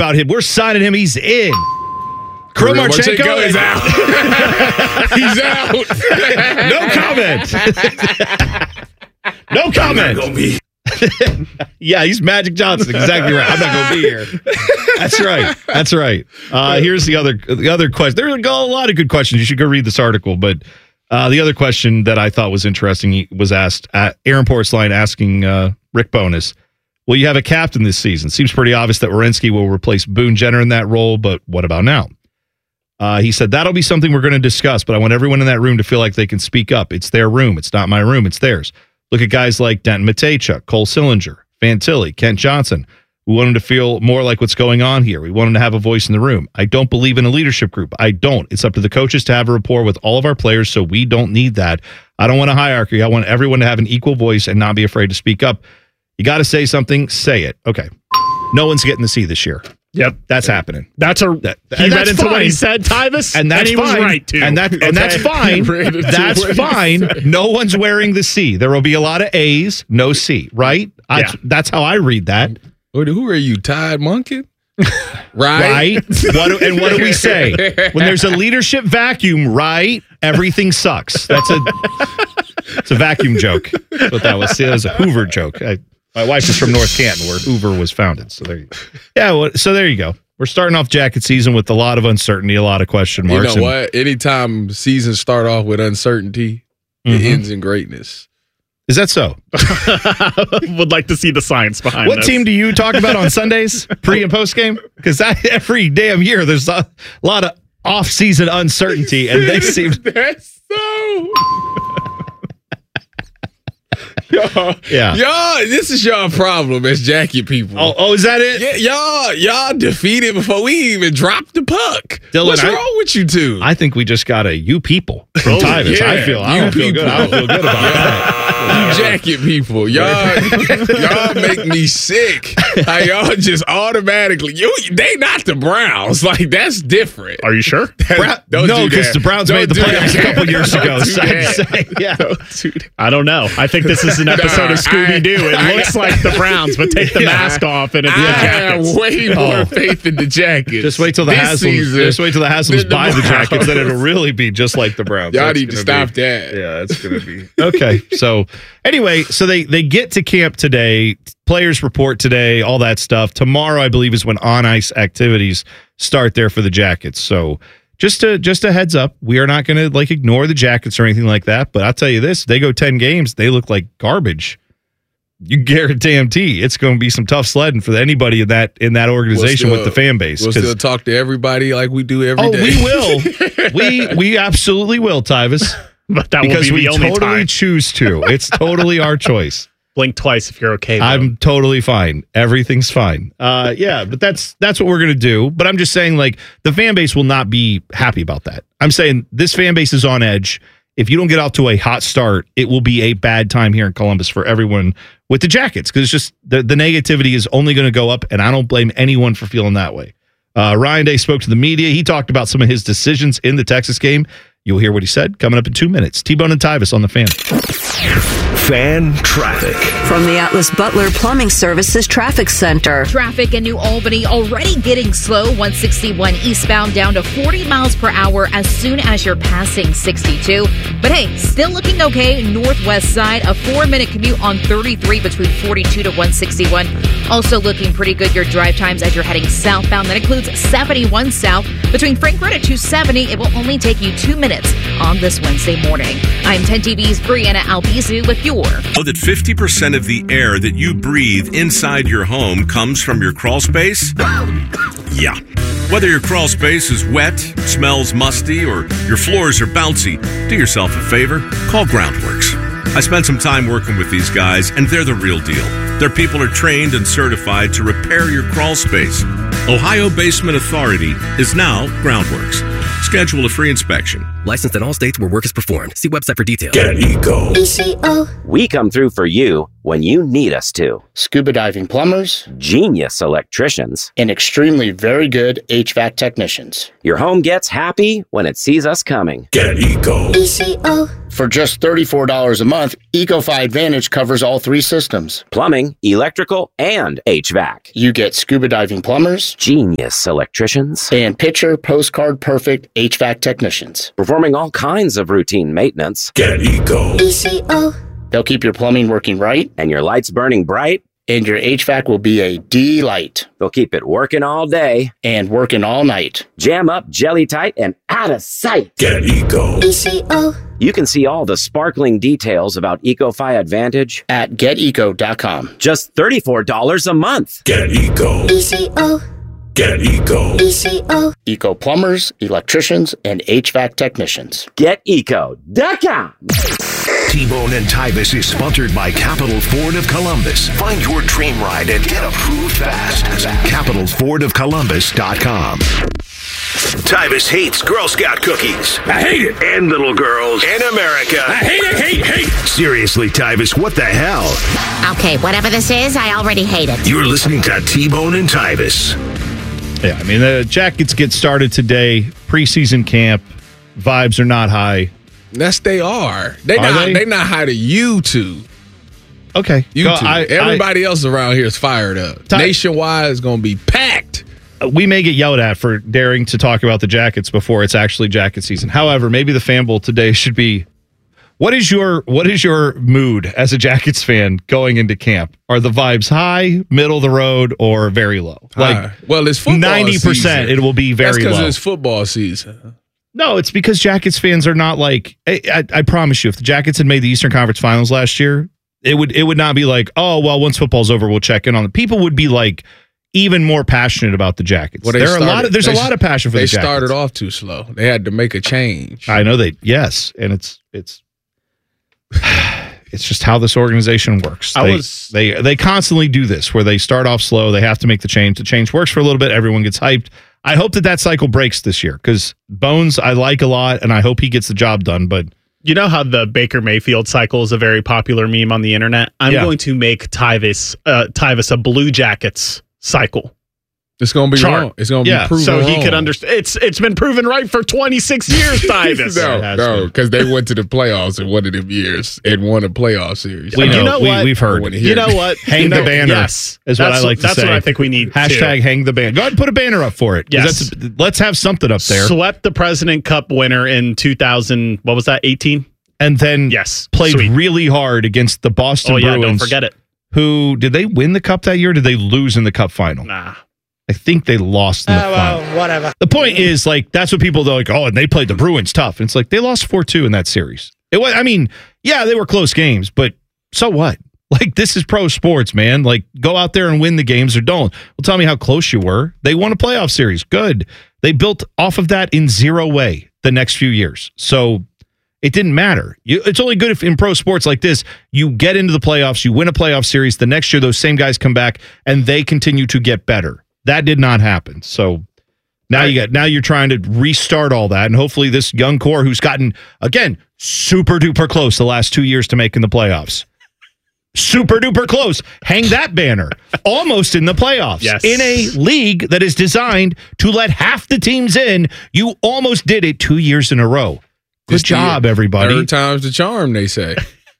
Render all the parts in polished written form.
about him. We're signing him. He's in. Kirill Marchenko is out. He's out. No comment. Yeah, he's Magic Johnson. Exactly right. I'm not going to be here. That's right. Here's the other question. There are a lot of good questions. You should go read this article. But the other question that I thought was interesting was asked Aaron Portzline asking Rick Bowness, will you have a captain this season? Seems pretty obvious that Werenski will replace Boone Jenner in that role, but what about now? He said, that'll be something we're going to discuss, but I want everyone in that room to feel like they can speak up. It's their room. It's not my room. It's theirs. Look at guys like Denton Matejchuk, Cole Sillinger, Fantilli, Kent Johnson. We want them to feel more like what's going on here. We want them to have a voice in the room. I don't believe in a leadership group. I don't. It's up to the coaches to have a rapport with all of our players, so we don't need that. I don't want a hierarchy. I want everyone to have an equal voice and not be afraid to speak up. You got to say something, say it. Okay. No one's getting the C this year. Yep, that's happening. He read into what he said, Tyvis, and that's he fine. was right too. And that's fine. That's fine. No one's wearing the C. There will be a lot of A's, no C. Right? Yeah. That's how I read that. Who are you, Tide Monkey? Right. What do we say when there's a leadership vacuum? Right. Everything sucks. It's a vacuum joke. That's what that was. It was a Hoover joke. My wife is from North Canton, where Hoover was founded. So there you go. Yeah, so there you go. We're starting off Jacket season with a lot of uncertainty, a lot of question marks. You know what? Anytime seasons start off with uncertainty, it ends in greatness. Is that so? Would like to see the science behind What team do you talk about on Sundays, pre and post game? Because every damn year there's a lot of off-season uncertainty, and they seem that's so. Y'all, this is y'all problem as Jackie people. Oh, is that it? Yeah, y'all defeated before we even dropped the puck. Dylan, what's wrong with you two? I think we just got a you people from Tyvis. Yeah, I don't feel good about that. You jacket people, y'all make me sick. How y'all just automatically they not the Browns. Like that's different. Are you sure? No, because the Browns made the playoffs a couple years ago. I don't know. I think this is an episode of Scooby-Doo. It looks like the Browns, but take the mask off and it's the Jackets. I have way more faith in the Jackets. Just wait till the Haslems buy the Jackets, then it'll really be just like the Browns. Y'all need to stop that. Yeah, that's going to be. Okay, so anyway, so they get to camp today, players report today, all that stuff. Tomorrow, I believe, is when on-ice activities start there for the Jackets. So just a heads up, we are not going to ignore the Jackets or anything like that. But I'll tell you this, they go 10 games, they look like garbage. You guarantee it's going to be some tough sledding for anybody in that organization with the fan base. We'll still talk to everybody like we do every day. We will. we absolutely will, Tyvis. But that will be the only totally time. Choose to. It's totally our choice. Blink twice if you're okay. I'm totally fine. Everything's fine. Yeah, but that's what we're going to do. But I'm just saying, the fan base will not be happy about that. I'm saying this fan base is on edge. If you don't get off to a hot start, it will be a bad time here in Columbus for everyone with the Jackets, because it's just the negativity is only going to go up, and I don't blame anyone for feeling that way. Ryan Day spoke to the media. He talked about some of his decisions in the Texas game. You'll hear what he said coming up in 2 minutes. T-Bone and Tyvis on the Fan. Fan traffic. From the Atlas Butler Plumbing Services Traffic Center. Traffic in New Albany already getting slow. 161 eastbound down to 40 miles per hour as soon as you're passing 62. But hey, still looking okay. Northwest side, a 4-minute commute on 33 between 42 to 161. Also looking pretty good your drive times as you're heading southbound. That includes 71 south between Frank Road at 270. It will only take you 2 minutes on this Wednesday morning. I'm 10 TV's Brianna Albizu with your. Know that 50% of the air that you breathe inside your home comes from your crawl space? Yeah. Whether your crawl space is wet, smells musty, or your floors are bouncy, do yourself a favor, call Groundworks. I spent some time working with these guys, and they're the real deal. Their people are trained and certified to repair your crawl space. Ohio Basement Authority is now Groundworks. Schedule a free inspection. Licensed in all states where work is performed. See website for details. Get Eco. We come through for you when you need us to. Scuba diving plumbers, Genius electricians, and extremely very good HVAC technicians. Your home gets happy when it sees us coming. Get Eco. ECO. For just $34 a month, EcoFi Advantage covers all 3 systems. Plumbing, electrical, and HVAC. You get scuba diving plumbers, Genius electricians, and picture postcard perfect HVAC technicians. performing all kinds of routine maintenance. Get Eco. ECO. They'll keep your plumbing working right, And your lights burning bright. and your HVAC will be a delight. They'll keep it working all day. And working all night. Jam up, jelly tight, and out of sight. Get Eco. ECO. You can see all the sparkling details about EcoFi Advantage. At geteco.com. Just $34 a month. Get Eco. ECO. Get Eco. ECO. Eco plumbers, electricians, and HVAC technicians. GetEco.com. T-Bone and Tyvis is sponsored by Capital Ford of Columbus. Find your dream ride and get approved fast at CapitalFordOfColumbus.com. Tyvis hates Girl Scout cookies. I hate it. And little girls. And America. I hate. Seriously, Tyvis, what the hell? Okay, whatever this is, I already hate it. You're listening to T-Bone and Tyvis. Yeah, I mean, the Jackets get started today. Preseason camp. Vibes are not high. Yes, they are. They? They not high to you two. Okay. You Go- two. Everybody else around here is fired up. Nationwide is going to be packed. We may get yelled at for daring to talk about the Jackets before it's actually Jacket season. However, maybe the fan bowl today should be, what is your mood as a Jackets fan going into camp? Are the vibes high, middle of the road, or very low? Well, it's football 90% season. it will be very That's low. because it's football season. No, it's because Jackets fans are not like, I promise you, if the Jackets had made the Eastern Conference Finals last year, it would not be like, oh, well, once football's over, we'll check in on it. People would be like even more passionate about the Jackets. Well, There's a lot of passion for the Jackets. They started off too slow. They had to make a change. I know yes, and it's just how this organization works. They constantly do this where they start off slow, they have to make the change. The change works for a little bit, everyone gets hyped. I hope that cycle breaks this year because Bones I like a lot, and I hope he gets the job done. But you know how the Baker Mayfield cycle is a very popular meme on the internet? I'm going to make Tyvis a Blue Jackets cycle. It's going to be wrong. It's going to be proven so wrong. he could understand. It's been proven right for 26 years, Tyvis. No, because they went to the playoffs in one of them years and won a playoff series. We've heard. You know what? Hang the banner. Yes, is what I like to say. That's what I think we need. Hashtag hang the banner. Go ahead and put a banner up for it. Yes. Let's have something up there. Swept the President Cup winner in 2000. What was that? 18. And then played really hard against the Boston Bruins. Don't forget it. Who did they win the cup that year? Or did they lose in the cup final? Nah. I think they lost in the final. Whatever. The point is, like, that's what people are like, oh, and they played the Bruins tough. And it's like, they lost 4-2 in that series. It was, I mean, yeah, they were close games, but so what? Like, this is pro sports, man. Like, go out there and win the games or don't. Well, tell me how close you were. They won a playoff series. Good. They built off of that in zero way the next few years. So it didn't matter. It's only good if in pro sports like this, you get into the playoffs, you win a playoff series. The next year, those same guys come back and they continue to get better. That did not happen. So now you're trying to restart all that, and hopefully this young core who's gotten, again, super duper close the last 2 years to making the playoffs. Super duper close. Hang that banner. Almost in the playoffs. Yes. In a league that is designed to let half the teams in, you almost did it 2 years in a row. Good job, everybody. Third time's the charm, they say.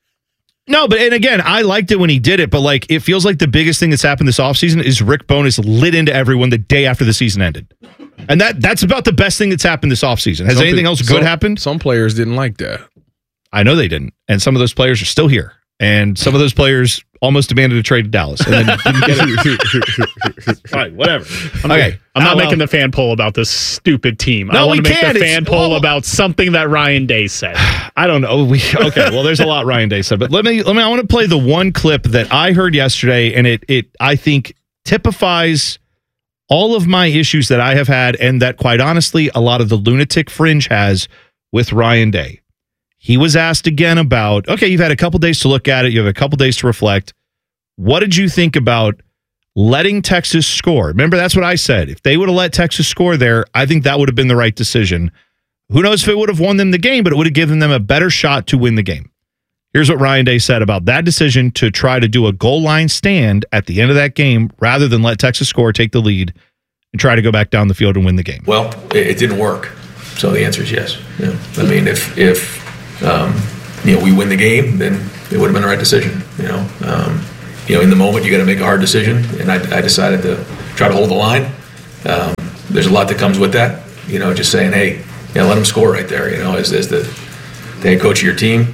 No, and again, I liked it when he did it, but like it feels like the biggest thing that's happened this offseason is Rick Bowness lit into everyone the day after the season ended. And that's about the best thing that's happened this offseason. Has anything else good happened? Some players didn't like that. I know they didn't. And some of those players are still here. And some of those players almost demanded a trade to Dallas and then didn't get it. Fine, whatever. I'm not making the fan poll about this stupid team. No, I want to make the it's fan poll about something that Ryan Day said. I don't know. Okay, well, there's a lot Ryan Day said, but let me. I want to play the one clip that I heard yesterday, and it I think typifies all of my issues that I have had, and that quite honestly, a lot of the lunatic fringe has with Ryan Day. He was asked again about, okay, you've had a couple days to look at it. You have a couple days to reflect. What did you think about letting Texas score? Remember, that's what I said. If they would have let Texas score there, I think that would have been the right decision. Who knows if it would have won them the game, but it would have given them a better shot to win the game. Here's what Ryan Day said about that decision to try to do a goal line stand at the end of that game rather than let Texas score, take the lead, and try to go back down the field and win the game. Well, it didn't work. So the answer is yes. I mean, if we win the game, then it would have been the right decision. In the moment, you got to make a hard decision, and I decided to try to hold the line. There's a lot that comes with that. Just saying, hey, let them score right there. As the head coach of your team,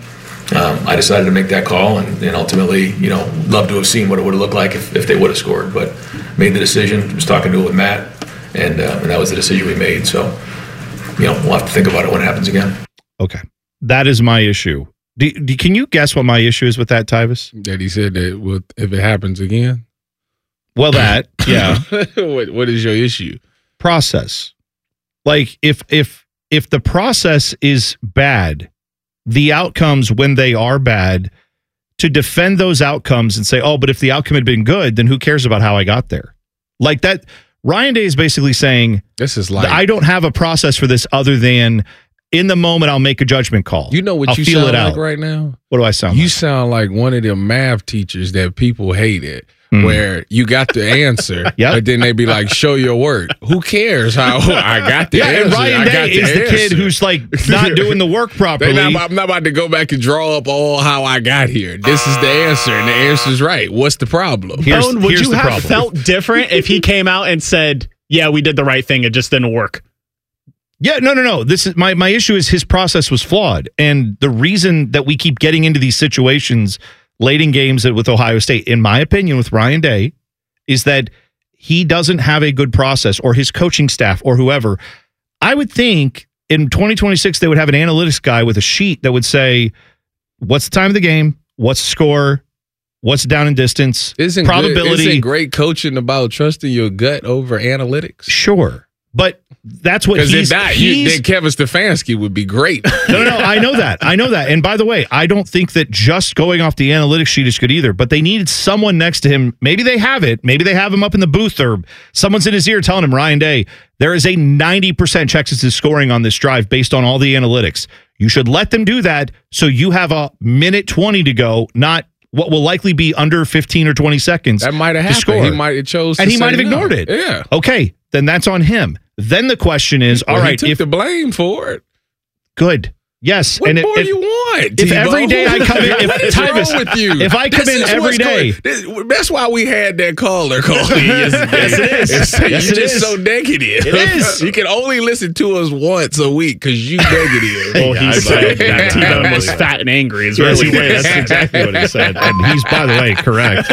I decided to make that call, and ultimately, love to have seen what it would have looked like if they would have scored. But made the decision. Was talking to it with Matt, and that was the decision we made. So. We'll have to think about it when it happens again. Okay. That is my issue. Can you guess what my issue is with that, Tyvis? That he said that if it happens again? Well, that, yeah. What is your issue? Process. Like, if the process is bad, the outcomes when they are bad, to defend those outcomes and say, oh, but if the outcome had been good, then who cares about how I got there? Like that... Ryan Day is basically saying, "This is like I don't have a process for this other than in the moment I'll make a judgment call. You know what I'll you feel sound it like out. right now? What do I sound? You like? sound like one of them math teachers that people hated, where you got the answer, but then they be like, "Show your work." Who cares how I got the answer? And Ryan Day is the kid who's like not doing the work properly. I'm not about to go back and draw up all how I got here. This is the answer, and the answer's right. What's the problem? Bone, would you have felt different if he came out and said, yeah, we did the right thing, it just didn't work? Yeah, no. This is my issue is his process was flawed. And the reason that we keep getting into these situations late in games with Ohio State, in my opinion, with Ryan Day, is that he doesn't have a good process, or his coaching staff or whoever. I would think in 2026 they would have an analytics guy with a sheet that would say, what's the time of the game? What's the score? What's down and distance? Probability. Isn't great coaching about trusting your gut over analytics? Sure. But that's what then Kevin Stefanski would be great. No, I know that. And by the way, I don't think that just going off the analytics sheet is good either, but they needed someone next to him. Maybe they have it. Maybe they have him up in the booth, or someone's in his ear telling him, Ryan Day, there is a 90% Texas scoring on this drive based on all the analytics. You should let them do that so you have a minute 20 to go, not what will likely be under 15 or 20 seconds. That might have happened. Score. He might have chose, and he might have ignored it. Yeah. Okay, then that's on him. Then the question is, all right, he took the blame for it. Good. Yes. What more you want? If every day I come in, what is wrong with you? If I come in every day, that's why we had that caller call. Yes, it is. You're just so negative. It is. You can only listen to us once a week because you negative. Well, he said that T-Bone was fat and angry. Is really that's exactly what he said. And he's, by the way, correct.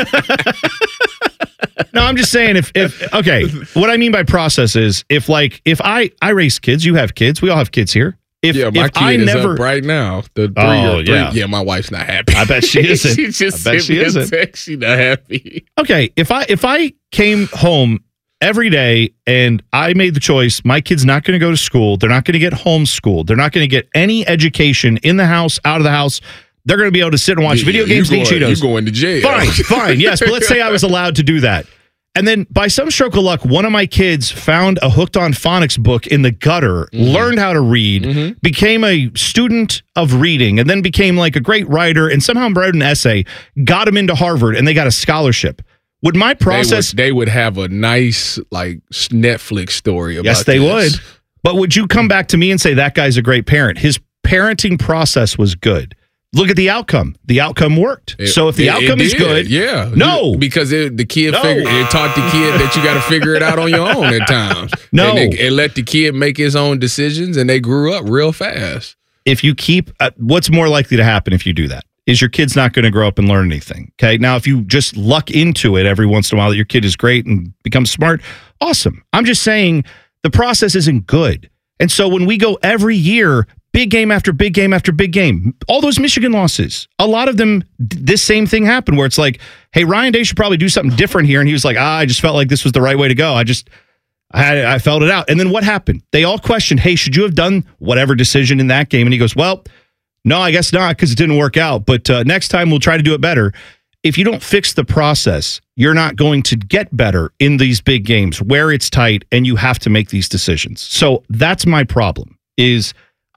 No, I'm just saying okay, what I mean by process is if I raise kids, you have kids, we all have kids here. My kid is up right now. The 3 or 3. Yeah, my wife's not happy. I bet she isn't. She just sent me a text. She's not happy. Okay, if I came home every day and I made the choice, my kid's not going to go to school. They're not going to get homeschooled. They're not going to get any education in the house, out of the house. They're going to be able to sit and watch video games and eat Cheetos. You're going to jail. Fine. Yes, but let's say I was allowed to do that. And then by some stroke of luck, one of my kids found a Hooked on Phonics book in the gutter, learned how to read, became a student of reading, and then became like a great writer, and somehow wrote an essay, got him into Harvard, and they got a scholarship. Would my process... They would have a nice like Netflix story about Yes, they would. But would you come back to me and say, that guy's a great parent? His parenting process was good. Look at the outcome. The outcome worked. So if the outcome is good, no, because the kid it taught the kid that you got to figure it out on your own at times. No, and it let the kid make his own decisions, and they grew up real fast. If you keep, what's more likely to happen if you do that is your kid's not going to grow up and learn anything. Okay, now if you just luck into it every once in a while that your kid is great and becomes smart, awesome. I'm just saying the process isn't good, and so when we go every year. Big game after big game after big game. All those Michigan losses, a lot of them, this same thing happened where it's like, hey, Ryan Day should probably do something different here. And he was like, I just felt like this was the right way to go. I felt it out. And then what happened? They all questioned, hey, should you have done whatever decision in that game? And he goes, well, no, I guess not because it didn't work out. But next time we'll try to do it better. If you don't fix the process, you're not going to get better in these big games where it's tight and you have to make these decisions. So that's my problem is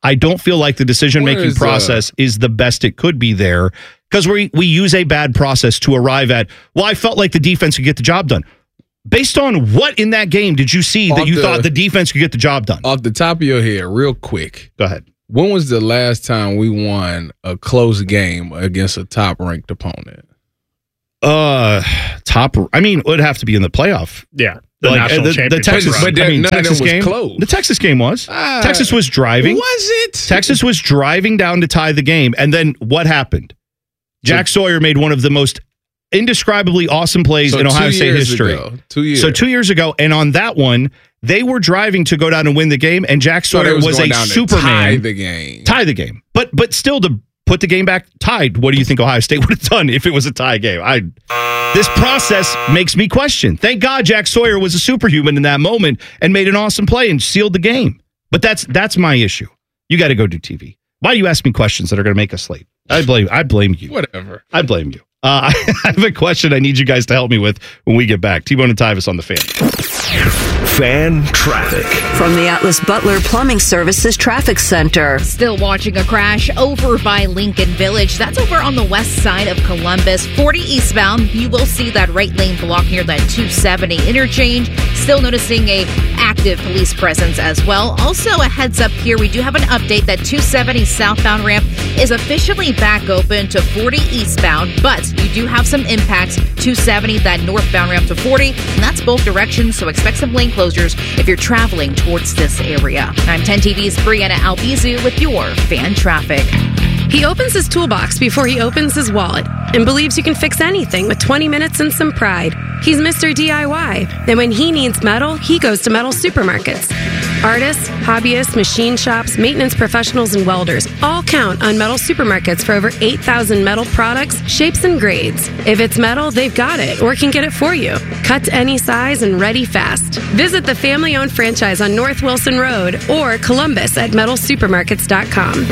I don't feel like the decision-making process is the best it could be there because we use a bad process to arrive at, well, I felt like the defense could get the job done. Based on what in that game did you see that you thought the defense could get the job done? Off the top of your head, real quick. Go ahead. When was the last time we won a close game against a top-ranked opponent? It would have to be in the playoff. Yeah. National championship. The Texas game. Close. The Texas game was. Texas was driving. Was it? Texas was driving down to tie the game. And then what happened? Jack Sawyer made one of the most indescribably awesome plays in Ohio State history. 2 years. So 2 years ago. And on that one, they were driving to go down and win the game. And Jack Sawyer was a Superman. Tie the game. But still to put the game back tied. What do you think Ohio State would have done if it was a tie game? This process makes me question. Thank God Jack Sawyer was a superhuman in that moment and made an awesome play and sealed the game. But that's my issue. You got to go do TV. Why do you ask me questions that are going to make us late? I blame you. Whatever. I blame you. I have a question I need you guys to help me with when we get back. T-Bone and Tyvis on the Fan. Fan traffic. From the Atlas Butler Plumbing Services Traffic Center. Still watching a crash over by Lincoln Village. That's over on the west side of Columbus. 40 eastbound. You will see that right lane block near that 270 interchange. Still noticing a active police presence as well. Also, a heads up here. We do have an update that 270 southbound ramp is officially back open to 40 eastbound, but you do have some impacts. 270, that northbound ramp to 40, and that's both directions, so expect some lane closures if you're traveling towards this area. I'm 10 TV's Brianna Albizu with your Fan Traffic. He opens his toolbox before he opens his wallet and believes you can fix anything with 20 minutes and some pride. He's Mr. DIY. And when he needs metal, he goes to Metal Supermarkets. Artists, hobbyists, machine shops, maintenance professionals, and welders all count on Metal Supermarkets for over 8,000 metal products, shapes, and grades. If it's metal, they've got it or can get it for you. Cut to any size and ready fast. Visit the family-owned franchise on North Wilson Road or Columbus at metalsupermarkets.com.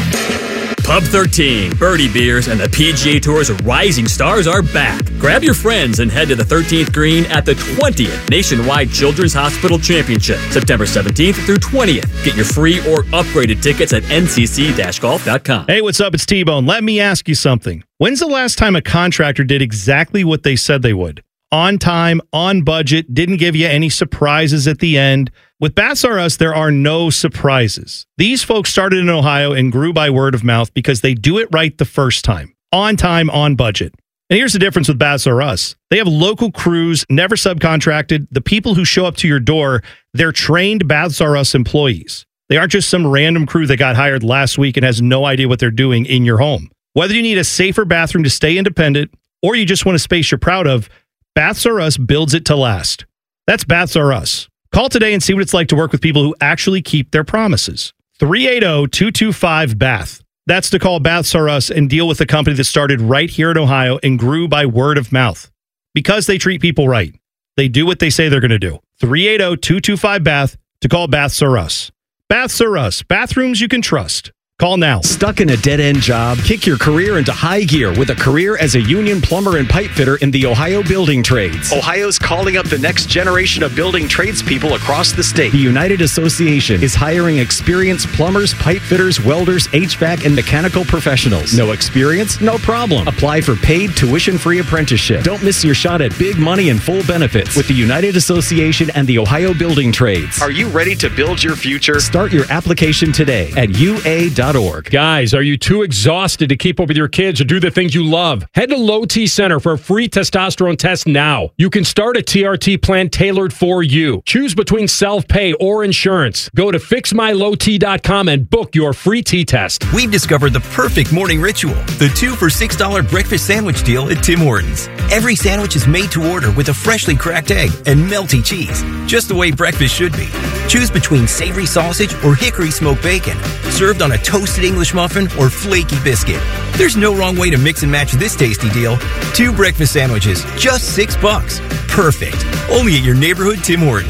Pub 13, Birdie Beers, and the PGA Tour's rising stars are back. Grab your friends and head to the 13th green at the 20th Nationwide Children's Hospital Championship, September 17th through 20th. Get your free or upgraded tickets at ncc-golf.com. Hey, what's up? It's T-Bone. Let me ask you something. When's the last time a contractor did exactly what they said they would? On time, on budget, didn't give you any surprises at the end. With Baths R Us, there are no surprises. These folks started in Ohio and grew by word of mouth because they do it right the first time. On time, on budget. And here's the difference with Baths R Us. They have local crews, never subcontracted. The people who show up to your door, they're trained Baths R Us employees. They aren't just some random crew that got hired last week and has no idea what they're doing in your home. Whether you need a safer bathroom to stay independent or you just want a space you're proud of, Baths R Us builds it to last. That's Baths R Us. Call today and see what it's like to work with people who actually keep their promises. 380-225-BATH. That's to call Baths R Us and deal with a company that started right here in Ohio and grew by word of mouth. Because they treat people right. They do what they say they're going to do. 380-225-BATH to call Baths R Us. Baths R Us. Bathrooms you can trust. Call now. Stuck in a dead-end job? Kick your career into high gear with a career as a union plumber and pipe fitter in the Ohio Building Trades. Ohio's calling up the next generation of building tradespeople across the state. The United Association is hiring experienced plumbers, pipe fitters, welders, HVAC, and mechanical professionals. No experience? No problem. Apply for paid tuition-free apprenticeship. Don't miss your shot at big money and full benefits with the United Association and the Ohio Building Trades. Are you ready to build your future? Start your application today at ua.org. Guys, are you too exhausted to keep up with your kids or do the things you love? Head to Low T Center for a free testosterone test now. You can start a TRT plan tailored for you. Choose between self-pay or insurance. Go to fixmylowt.com and book your free T-test. We've discovered the perfect morning ritual, the 2 for $6 breakfast sandwich deal at Tim Hortons. Every sandwich is made to order with a freshly cracked egg and melty cheese, just the way breakfast should be. Choose between savory sausage or hickory smoked bacon, served on a toasted English muffin or flaky biscuit. There's no wrong way to mix and match this tasty deal. 2 breakfast sandwiches, just $6. Perfect. Only at your neighborhood Tim Hortons.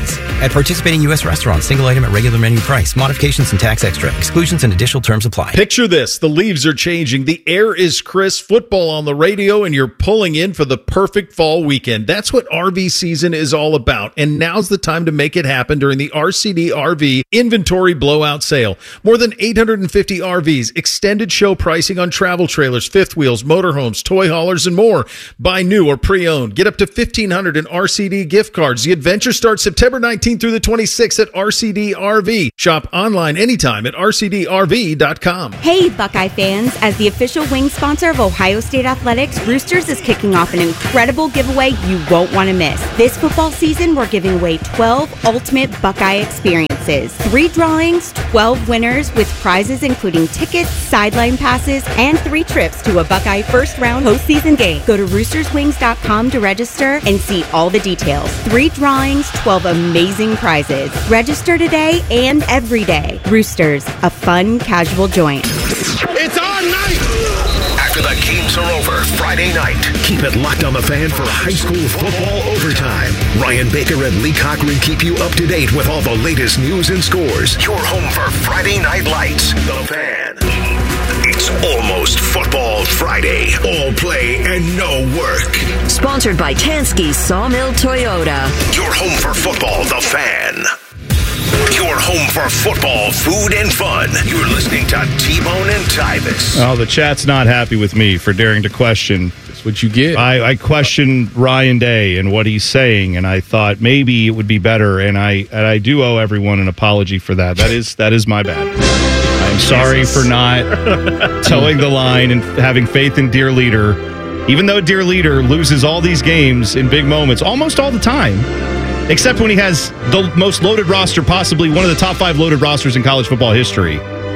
At participating U.S. restaurants, single item at regular menu price. Modifications and tax extra. Exclusions and additional terms apply. Picture this. The leaves are changing. The air is crisp. Football on the radio, and you're pulling in for the perfect fall weekend. That's what RV season is all about. And now's the time to make it happen during the RCD RV Inventory Blowout Sale. More than 850 RVs, extended show pricing on travel trailers, fifth wheels, motorhomes, toy haulers, and more. Buy new or pre-owned. Get up to $1,500 in RCD gift cards. The adventure starts September 19th through the 26th at RCD RV. Shop online anytime at rcdrv.com. Hey, Buckeye fans. As the official wing sponsor of Ohio State Athletics, Roosters is kicking off an incredible giveaway you won't want to miss. This football season, we're giving away 12 ultimate Buckeye experiences. 3 drawings, 12 winners with prizes including tickets, sideline passes, and 3 trips to a Buckeye first-round postseason game. Go to roosterswings.com to register and see all the details. 3 drawings, 12 amazing prizes. Register today and every day. Roosters, a fun, casual joint. It's our night! After the games are over Friday night, keep it locked on the Fan for high school football overtime. Ryan Baker and Lee Cochran keep you up to date with all the latest news and scores. Your home for Friday Night Lights, The Fan. It's almost Football Friday. All play and no work. Sponsored by Tansky Sawmill Toyota. Your home for football, The Fan. Your home for football, food, and fun. You're listening to T-Bone and Tyvis. Oh, the chat's not happy with me for daring to question. That's what you get. I questioned Ryan Day and what he's saying, and I thought maybe it would be better, and I do owe everyone an apology for that. That is my bad. I'm sorry for not towing the line and having faith in Dear Leader, even though Dear Leader loses all these games in big moments almost all the time. Except when he has the most loaded roster, possibly one of the top 5 loaded rosters in college football history.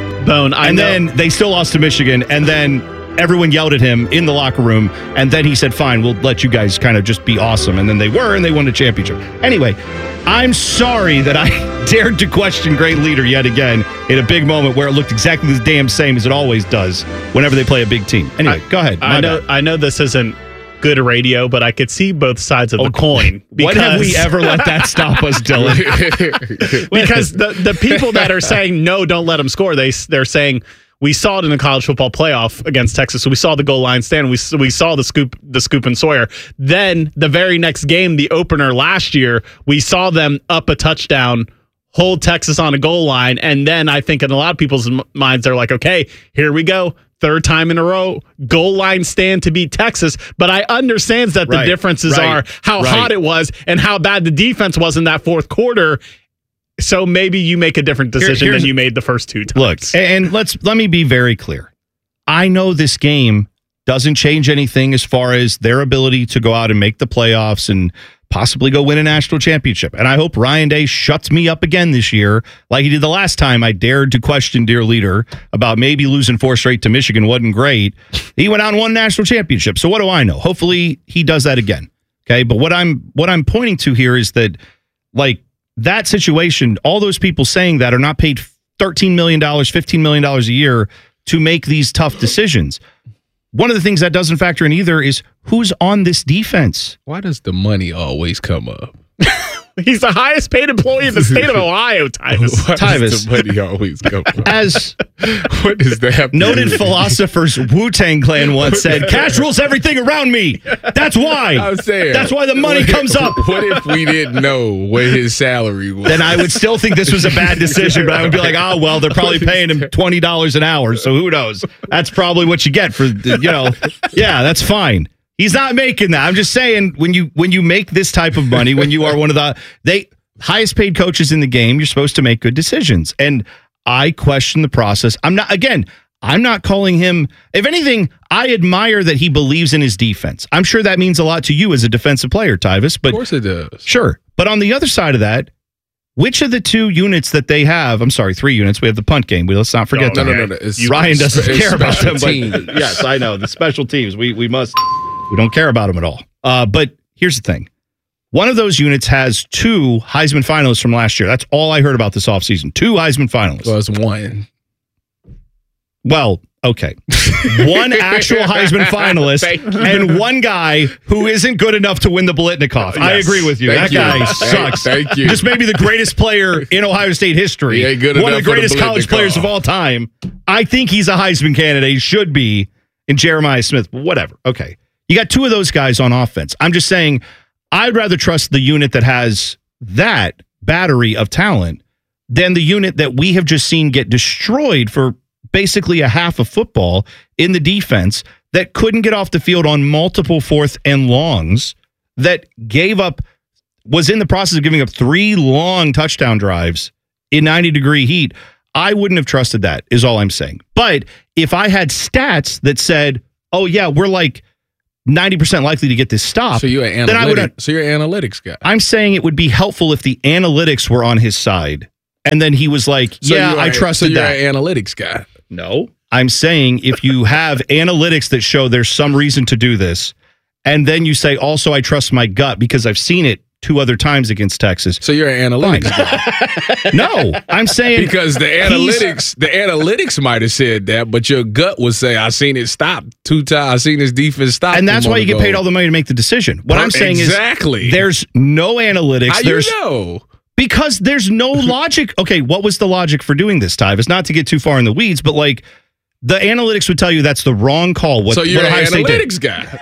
Then they still lost to Michigan, and then everyone yelled at him in the locker room, and then he said, fine, we'll let you guys kind of just be awesome. And then they were, and they won the championship. Anyway, I'm sorry that I dared to question great leader yet again in a big moment where it looked exactly the damn same as it always does whenever they play a big team. Anyway, go ahead. I know this isn't good radio, but I could see both sides of the coin. When have we ever let that stop us, Dylan? Because the people that are saying, no, don't let them score, they're saying, we saw it in the college football playoff against Texas. So we saw the goal line stand. We saw the scoop and Sawyer. Then the very next game, the opener last year, we saw them up a touchdown, hold Texas on a goal line. And then I think in a lot of people's minds, they're like, okay, here we go. 3rd time in a row, goal line stand to beat Texas. But I understand that the differences are how hot it was and how bad the defense was in that 4th quarter. So maybe you make a different decision than you made the first 2 times. Look, and let me be very clear. I know this game doesn't change anything as far as their ability to go out and make the playoffs and possibly go win a national championship. And I hope Ryan Day shuts me up again this year like he did the last time I dared to question Dear Leader about maybe losing 4 straight to Michigan wasn't great. He went out and won a national championship. So what do I know? Hopefully he does that again. Okay, but what I'm pointing to here is that, like, that situation, all those people saying that are not paid $13 million, $15 million a year to make these tough decisions. One of the things that doesn't factor in either is who's on this defense. Why does the money always come up? He's the highest paid employee in the state of Ohio, Tyvis. The money always come up? As what is that? Noted philosophers Wu-Tang Clan once said, cash rules everything around me. That's why. I'm saying, that's why the money comes up. What if we didn't know what his salary was? Then I would still think this was a bad decision, but I would be like, oh, well, they're probably paying him $20 an hour, so who knows? That's probably what you get for, yeah, that's fine. He's not making that. I'm just saying, when you make this type of money, when you are one of the highest paid coaches in the game, you're supposed to make good decisions. And I question the process. I'm not calling him. If anything, I admire that he believes in his defense. I'm sure that means a lot to you as a defensive player, Tyvis. But of course it does. Sure. But on the other side of that, which of the 2 units that they have, 3 units, we have the punt game. Let's not forget that. No. Ryan doesn't care about them. But yes, I know. The special teams, we don't care about them at all. But here's the thing. One of those units has 2 Heisman finalists from last year. That's all I heard about this offseason. 2 Heisman finalists. Well, it's 1. Well, Okay. One actual Heisman finalist and one guy who isn't good enough to win the Biletnikoff. Yes. I agree with you. That guy sucks. Thank you. Just maybe the greatest player in Ohio State history. He ain't good one of the enough greatest for the college players of all time. I think he's a Heisman candidate. He should be in Jeremiah Smith. Whatever. Okay. You got two of those guys on offense. I'm just saying I'd rather trust the unit that has that battery of talent than the unit that we have just seen get destroyed for basically a half of football in the defense that couldn't get off the field on multiple 4th and longs, that was in the process of giving up 3 long touchdown drives in 90-degree heat. I wouldn't have trusted that, is all I'm saying. But if I had stats that said, oh, yeah, we're like 90% likely to get this stop. So you're an analytics guy. I'm saying it would be helpful if the analytics were on his side. And then he was like, I trusted that. So you're an analytics guy. No. I'm saying if you have analytics that show there's some reason to do this, and then you say, also, I trust my gut because I've seen it 2 other times against Texas. So you're an analytics guy. No, I'm saying because the analytics might have said that, but your gut would say, I seen it stop 2 times. I seen this defense stop. And that's why you get paid all the money to make the decision. What I'm saying is there's no analytics. How you know? Because there's no logic. Okay, what was the logic for doing this, Ty? It's not to get too far in the weeds, but like the analytics would tell you that's the wrong call. So you're an analytics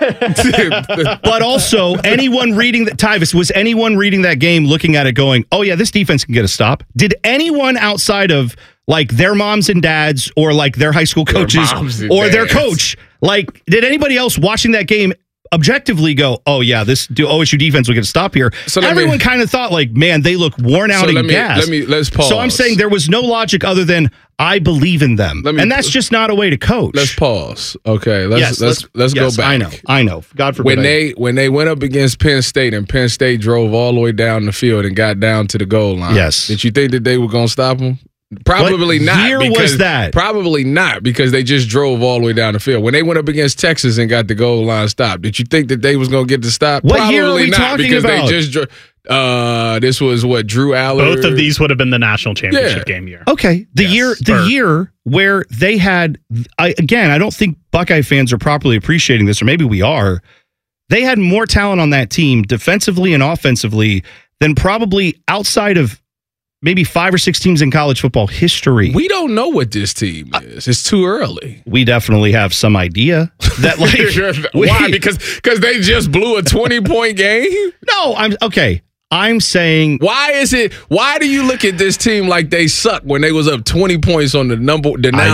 guy. But also, anyone reading that, Tyvis, was anyone reading that game looking at it going, oh yeah, this defense can get a stop? Did anyone outside of like their moms and dads or like their high school coaches or their coach, like did anybody else watching that game objectively go, oh yeah, this OSU defense will get a stop here? So everyone kind of thought like, man, they look worn out and gassed. Let's pause. So I'm saying there was no logic other than I believe in them, and that's just not a way to coach. Let's pause. Okay, let's go back. I know. God forbid. When they went up against Penn State and Penn State drove all the way down the field and got down to the goal line. Yes. Did you think that they were going to stop them? Probably not. What year was that? Probably not, because they just drove all the way down the field. When they went up against Texas and got the goal line stopped, did you think that they was going to get the stop? What Probably year are we not, talking because about? They just this was what, Drew Aller? Both of these would have been the national championship game year. Okay, the year where they had. I don't think Buckeye fans are properly appreciating this, or maybe we are. They had more talent on that team, defensively and offensively, than probably outside of maybe 5 or 6 teams in college football history. We don't know what this team is. It's too early. We definitely have some idea that why? Because they just blew a 20-point game? No, I'm saying why do you look at this team like they suck when they was up 20 points on the number one team?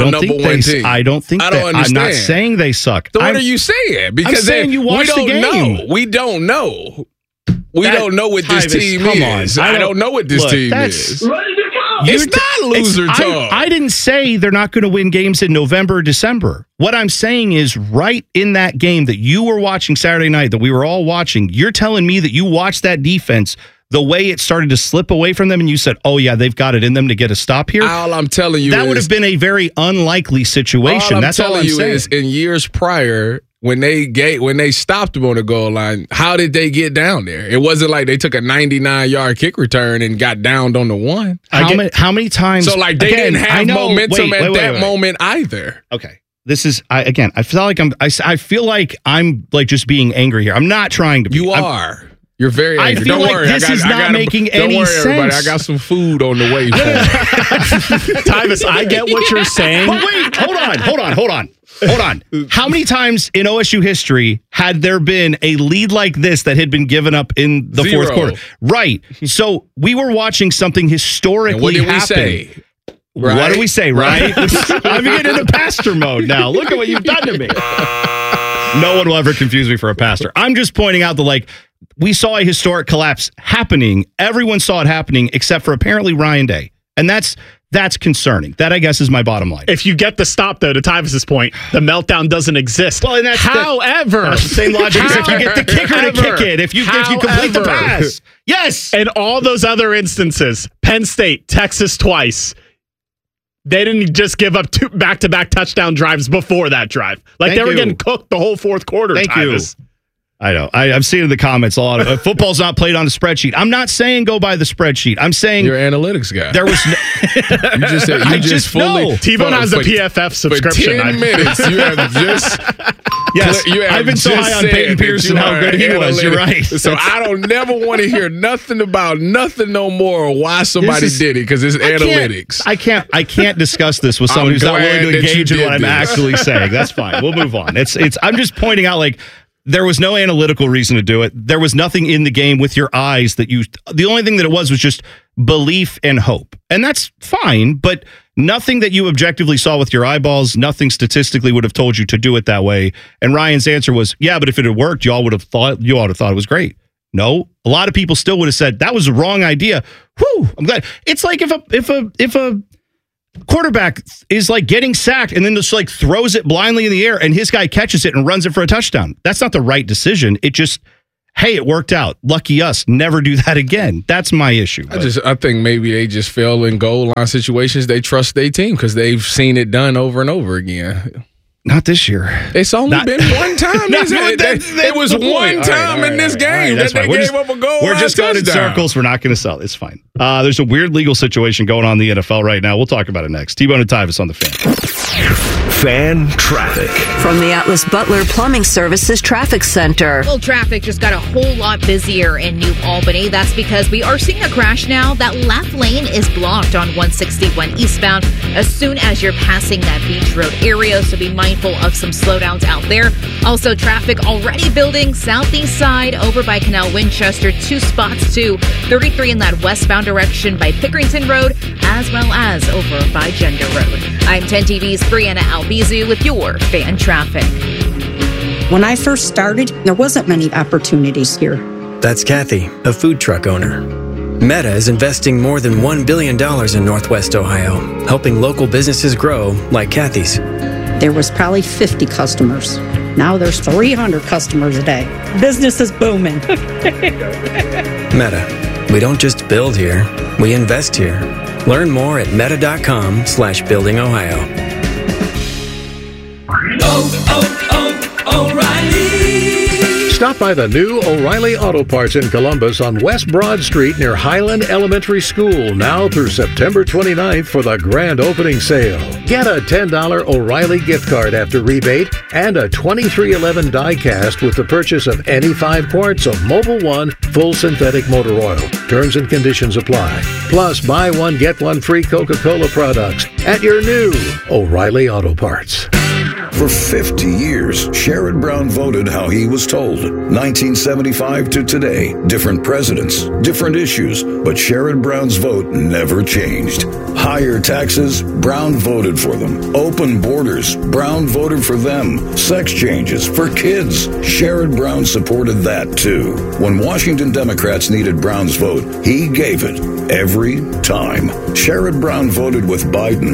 I don't think understand. I'm not saying they suck. So what are you saying? Because I'm saying you watch the game. We don't know. We don't know what this team is. I don't know what this team is. It's not loser talk. I didn't say they're not going to win games in November or December. What I'm saying is right in that game that you were watching Saturday night, that we were all watching, you're telling me that you watched that defense the way it started to slip away from them, and you said, oh yeah, they've got it in them to get a stop here. All I'm telling you that would have been a very unlikely situation. That's all I'm saying. Is in years prior, when they stopped them on the goal line, how did they get down there? It wasn't like they took a 99-yard kick return and got downed on the one. How many times? So like they didn't have momentum at that moment either. Okay. This is I feel like I'm like just being angry here. I'm not trying to be. You are. You're very angry. I feel don't like worry. this is not making any sense. Don't worry, everybody. I got some food on the way. Tyvis, I get what you're saying. But wait, hold on. How many times in OSU history had there been a lead like this that had been given up in the 0. fourth quarter? Right. So we were watching something historically happen. What did we say? Right? What do we say, right? I'm getting into pastor mode now. Look at what you've done to me. No one will ever confuse me for a pastor. I'm just pointing out that, we saw a historic collapse happening. Everyone saw it happening except for apparently Ryan Day. And that's concerning. That, I guess, is my bottom line. If you get the stop, though, to Tyvis's point, the meltdown doesn't exist. Well, and that's the same logic as if you get the kicker to kick it, if you complete the pass. Yes. And all those other instances, Penn State, Texas twice, they didn't just give up 2 back-to-back touchdown drives before that drive. They were getting cooked the whole fourth quarter. Thank you. I know. I'm seeing in the comments a lot of football's not played on a spreadsheet. I'm not saying go by the spreadsheet. I'm saying you're an analytics guy. There was you just fully T-Bone has the PFF subscription. For 10 minutes, you have just. Yes, I've been so high on Peyton Pearson how good he was. You're right. So I don't never want to hear nothing about nothing no more or why somebody did it because it's analytics. I can't discuss this with someone who's not willing to engage in what I'm actually saying. That's fine. We'll move on. I'm just pointing out there was no analytical reason to do it. There was nothing in the game with your eyes the only thing that it was just belief and hope. And that's fine, but nothing that you objectively saw with your eyeballs, nothing statistically would have told you to do it that way. And Ryan's answer was, yeah, but if it had worked, you all would have thought it was great. No, a lot of people still would have said that was the wrong idea. Whew, I'm glad. It's like if a quarterback is like getting sacked and then just like throws it blindly in the air and his guy catches it and runs it for a touchdown. That's not the right decision. It just, hey, it worked out. Lucky us. Never do that again. That's my issue. I think maybe they just fail in goal line situations. They trust their team because they've seen it done over and over again. Not this year. It's only been one time. It was one time in this game that they gave up a goal. We're just going in circles. We're not going to sell. It's fine. There's a weird legal situation going on in the NFL right now. We'll talk about it next. T-Bone and Tyvis on the Fan. Fan traffic. From the Atlas Butler Plumbing Services Traffic Center. Well, traffic just got a whole lot busier in New Albany. That's because we are seeing a crash now. That left lane is blocked on 161 eastbound as soon as you're passing that Beach Road area, so be mindful of some slowdowns out there. Also, traffic already building southeast side over by Canal Winchester, 2 spots to 33 in that westbound direction by Pickerington Road, as well as over by Gender Road. I'm 10 TV's Brianna Albizu with your Fan Traffic. When I first started, there wasn't many opportunities here. That's Kathy, a food truck owner. Meta is investing more than $1 billion in Northwest Ohio, helping local businesses grow like Kathy's. There was probably 50 customers. Now there's 300 customers a day. Business is booming. Meta. We don't just build here, we invest here. Learn more at meta.com/buildingohio. O'Reilly. Stop by the new O'Reilly Auto Parts in Columbus on West Broad Street near Highland Elementary School now through September 29th for the grand opening sale. Get a $10 O'Reilly gift card after rebate and a 2311 die cast with the purchase of any 5 quarts of Mobil 1 full synthetic motor oil. Terms and conditions apply. Plus, buy one, get one free Coca-Cola products at your new O'Reilly Auto Parts. For 50 years, Sherrod Brown voted how he was told. 1975 to today, different presidents, different issues, but Sherrod Brown's vote never changed. Higher taxes, Brown voted for them. Open borders, Brown voted for them. Sex changes for kids, Sherrod Brown supported that too. When Washington Democrats needed Brown's vote, he gave it every time. Sherrod Brown voted with Biden,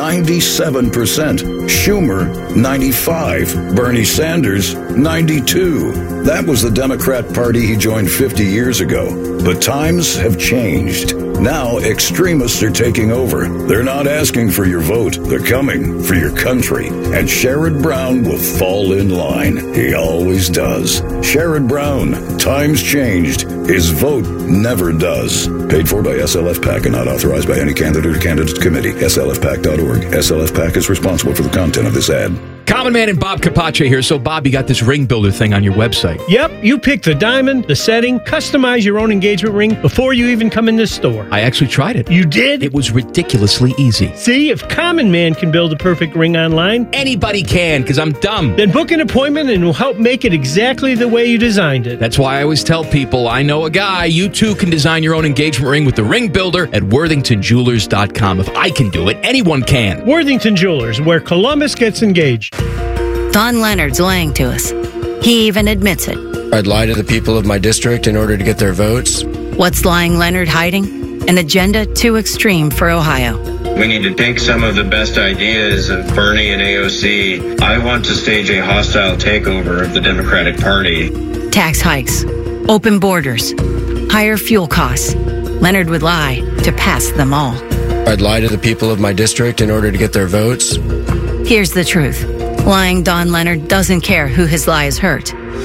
97%. Schumer, 95. Bernie Sanders, 92. That was the Democrat Party he joined 50 years ago. But times have changed. Now extremists are taking over. They're not asking for your vote. They're coming for your country. And Sherrod Brown will fall in line. He always does. Sherrod Brown, times changed. His vote never does. Paid for by SLF PAC and not authorized by any candidate or candidate committee. SLFPAC.org. SLF PAC is responsible for the content of this ad. Common Man and Bob Capace here. So, Bob, you got this ring builder thing on your website. Yep. You pick the diamond, the setting, customize your own engagement ring before you even come in this store. I actually tried it. You did? It was ridiculously easy. See, if Common Man can build a perfect ring online, anybody can, because I'm dumb. Then book an appointment and we'll help make it exactly the way you designed it. That's why I always tell people, I know a guy. You too can design your own engagement ring with the ring builder at WorthingtonJewelers.com. If I can do it, anyone can. Worthington Jewelers, where Columbus gets engaged. Don Leonard's lying to us. He even admits it. I'd lie to the people of my district in order to get their votes. What's lying Leonard hiding? An agenda too extreme for Ohio. We need to take some of the best ideas of Bernie and AOC. I want to stage a hostile takeover of the Democratic Party. Tax hikes, open borders, higher fuel costs. Leonard would lie to pass them all. I'd lie to the people of my district in order to get their votes. Here's the truth. Lying Don Leonard doesn't care who his lies hurt.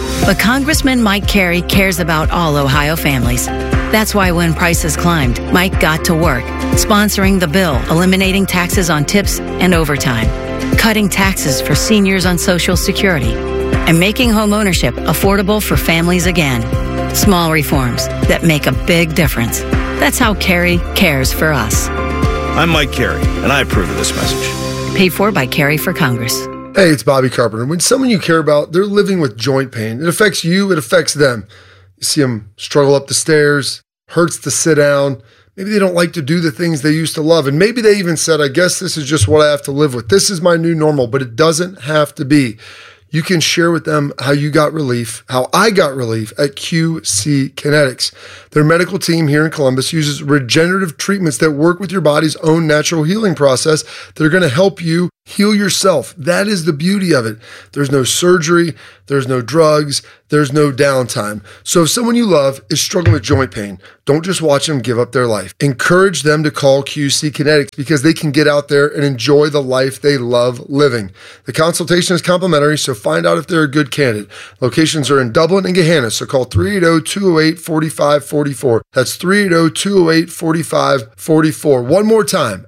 But Congressman Mike Carey cares about all Ohio families. That's why when prices climbed, Mike got to work, sponsoring the bill, eliminating taxes on tips and overtime, cutting taxes for seniors on Social Security, and making home ownership affordable for families again. Small reforms that make a big difference. That's how Carey cares for us. I'm Mike Carey, and I approve of this message. Paid for by Carey for Congress. Hey, it's Bobby Carpenter. When someone you care about, they're living with joint pain, it affects you, it affects them. You see them struggle up the stairs, hurts to sit down. Maybe they don't like to do the things they used to love. And maybe they even said, I guess this is just what I have to live with. This is my new normal, but it doesn't have to be. You can share with them how you got relief, how I got relief at QC Kinetics. Their medical team here in Columbus uses regenerative treatments that work with your body's own natural healing process that are going to help you heal yourself. That is the beauty of it. There's no surgery, there's no drugs, there's no downtime. So if someone you love is struggling with joint pain, don't just watch them give up their life. Encourage them to call QC Kinetics because they can get out there and enjoy the life they love living. The consultation is complimentary, so find out if they're a good candidate. Locations are in Dublin and Gahanna, so call 380-208-4544. That's 380-208-4544. One more time,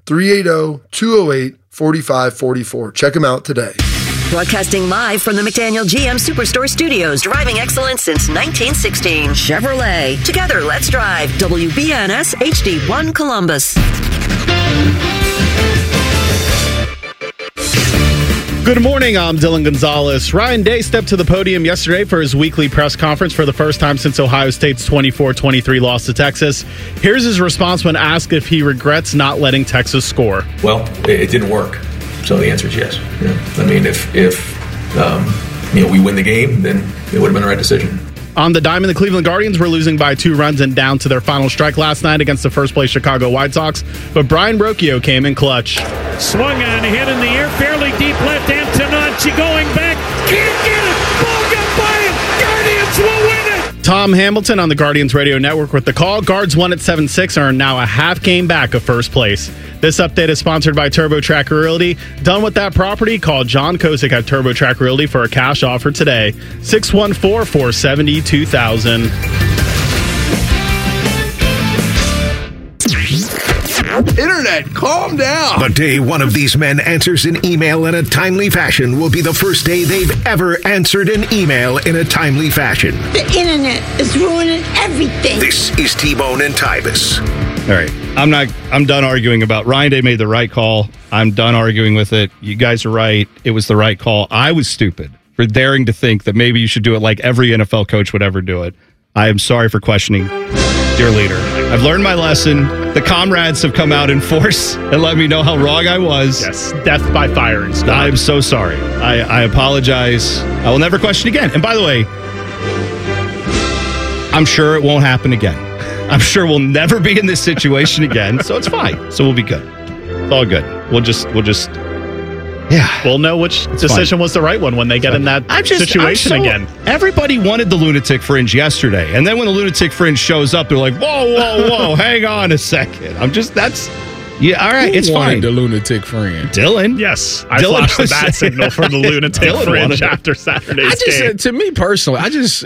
380-208-4544. Check them out today. Broadcasting live from the McDaniel GM Superstore Studios, driving excellence since 1916. Chevrolet. Together, let's drive. WBNS HD1 Columbus. Good morning, I'm Dylan Gonzalez. Ryan Day stepped to the podium yesterday for his weekly press conference for the first time since Ohio State's 24-23 loss to Texas. Here's his response when asked if he regrets not letting Texas score. Well, it didn't work. So the answer is yes. I mean, if we win the game, then it would have been the right decision. On the diamond, the Cleveland Guardians were losing by 2 runs and down to their final strike last night against the first-place Chicago White Sox, but Brian Rocchio came in clutch. Swung on, hit in the air, fairly deep left, Antonacci going back, can't get it, ball got by him, Guardians will win it! Tom Hamilton on the Guardians radio network with the call. Guards won at 7-6 and are now a half game back of first place. This update is sponsored by TurboTrack Realty. Done with that property? Call John Kosick at TurboTrack Realty for a cash offer today. 614-470-2000. Internet, calm down. The day one of these men answers an email in a timely fashion will be the first day they've ever answered an email in a timely fashion. The internet is ruining everything. This is T-Bone and Tybus. All right. I'm done arguing about Ryan Day made the right call. I'm done arguing with it. You guys are right. It was the right call. I was stupid for daring to think that maybe you should do it like every NFL coach would ever do it. I am sorry for questioning your leader. I've learned my lesson. The comrades have come out in force and let me know how wrong I was. Yes, death by firing squad. I'm so sorry. I apologize. I will never question again. And by the way, I'm sure it won't happen again. I'm sure we'll never be in this situation again, so it's fine. So we'll be good. It's all good. We'll just yeah. We'll know which decision was the right one when they get in that situation again. Everybody wanted the lunatic fringe yesterday, and then when the lunatic fringe shows up, they're like, whoa, hang on a second. All right, it's fine. The lunatic fringe. Dylan. Yes. I flashed the bat signal for the lunatic fringe after Saturday's game. To me personally,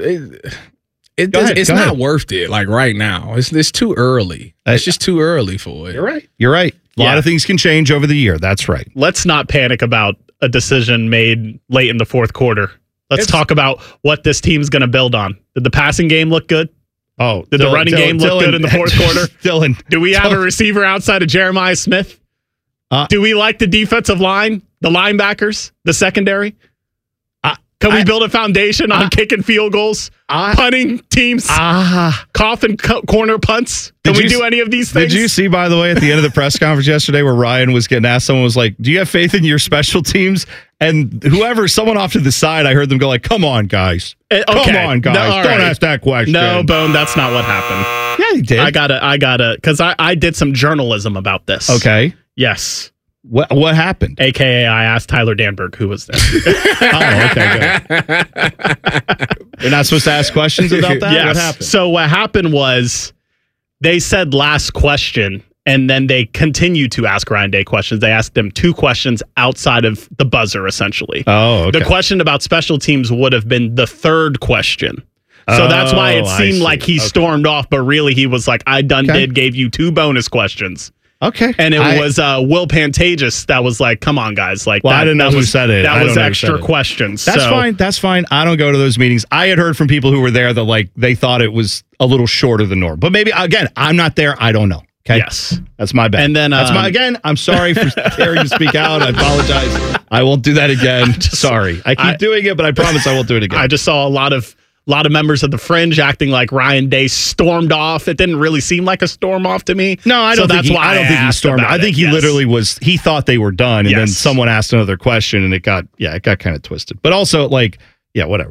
it's not worth it. Like right now, it's too early. It's just too early for it. You're right. A lot of things can change over the year. That's right. Let's not panic about a decision made late in the fourth quarter. Let's talk about what this team's going to build on. Did the passing game look good? Oh, did the running game look good in the fourth quarter? Dylan, do we have a receiver outside of Jeremiah Smith? Do we like the defensive line, the linebackers, the secondary? Can we build a foundation on kicking field goals, punting teams, coffin corner punts? Can we do any of these things? Did you see, by the way, at the end of the press conference yesterday where Ryan was getting asked, someone was like, do you have faith in your special teams? And someone off to the side, I heard them go like, come on, guys. Come on, guys. Don't ask that question. No, Bone, that's not what happened. Yeah, he did. I gotta, because I did some journalism about this. Okay. Yes. What happened? AKA, I asked Tyler Danberg who was there. Oh, okay, good. You're not supposed to ask questions about that? Yes. What happened? So what happened was they said last question, And then they continue to ask Ryan Day questions. They asked him 2 questions outside of the buzzer, essentially. Oh, okay. The question about special teams would have been the 3rd question. So that's why it seemed like he stormed off, but really he was like, I gave you 2 bonus questions. Okay. And it was Will Pantages that was like, come on, guys. Like, I didn't know who said it. That was extra questions. That's fine. That's fine. I don't go to those meetings. I had heard from people who were there that like they thought it was a little shorter than normal. But maybe, again, I'm not there. I don't know. Okay. Yes. That's my bad. And then again, I'm sorry for daring to speak out. I apologize. I won't do that again. Sorry. I keep doing it, but I promise I won't do it again. I just saw a lot of members of the Fringe acting like Ryan Day stormed off. It didn't really seem like a storm off to me. No, I don't think he stormed. I think he literally was. He thought they were done, and then someone asked another question, and it got kind of twisted. But also, like, yeah, whatever.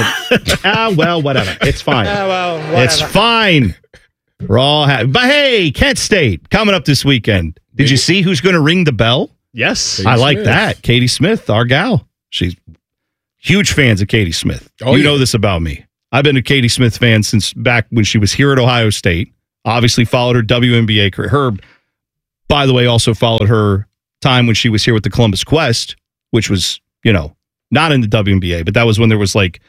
Whatever. It's fine. Whatever. It's fine. We're all happy. But hey, Kent State coming up this weekend. Did you see who's going to ring the bell? Yes, I like that. Katie Smith, our gal. She's huge fans of Katie Smith. You know this about me. I've been a Katie Smith fan since back when she was here at Ohio State. Obviously followed her WNBA career. Herb, by the way, also followed her time when she was here with the Columbus Quest, which was, not in the WNBA, but that was when there was like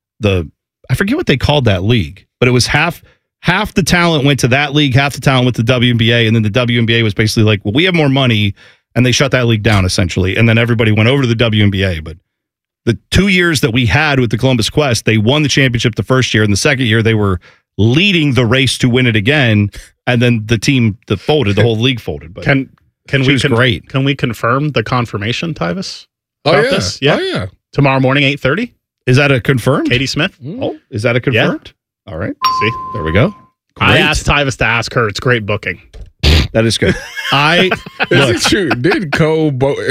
I forget what they called that league, but it was half the talent went to that league, half the talent went to the WNBA, and then the WNBA was basically like, well, we have more money, and they shut that league down essentially, and then everybody went over to the WNBA, but the 2 years that we had with the Columbus Quest, they won the championship the first year, and the second year they were leading the race to win it again, and then the team folded, the whole league folded. But can we great. Can we confirm the confirmation, Tyvis? This? Yeah. Oh, yeah. Tomorrow morning, 8:30. Is that a confirmed? Katie Smith. Oh, is that a confirmed? Yeah. All right. See, there we go. Great. I asked Tyvis to ask her. It's great booking. That is good. Is it true? Did Cole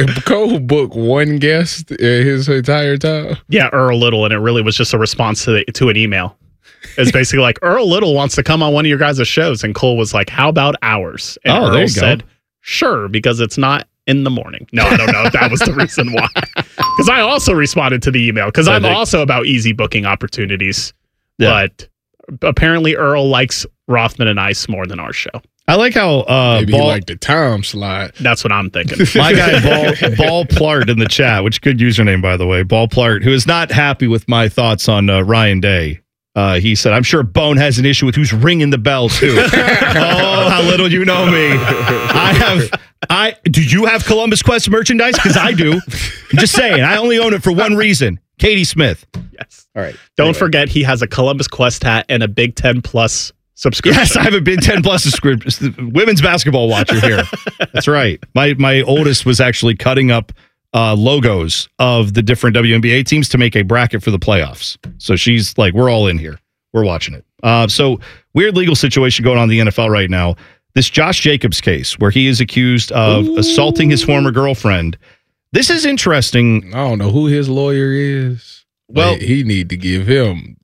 book one guest his entire time? Yeah, Earl Little, and it really was just a response to an email. It's basically like, Earl Little wants to come on one of your guys' shows, and Cole was like, how about ours? And Earl said, sure, because it's not in the morning. No, I don't know if that was the reason why. Because I also responded to the email, because I'm also about easy booking opportunities. Yeah. But apparently Earl likes Rothman and Ice more than our show. I like how maybe he liked the time slot. That's what I'm thinking. My guy Ball Plart in the chat, which good username by the way, Ball Plart, who is not happy with my thoughts on Ryan Day. He said, "I'm sure Bone has an issue with who's ringing the bell too." Oh, how little you know me! Do you have Columbus Quest merchandise? Because I do. I'm just saying, I only own it for one reason: Katie Smith. Yes. All right. Don't forget, he has a Columbus Quest hat and a Big Ten Plus subscription. Yes, I have a Big Ten Plus subscription. Women's basketball watcher here. That's right. My oldest was actually cutting up logos of the different WNBA teams to make a bracket for the playoffs. So she's like, we're all in here. We're watching it. So weird legal situation going on in the NFL right now. This Josh Jacobs case where he is accused of assaulting his former girlfriend. This is interesting. I don't know who his lawyer is. Well, he need to give him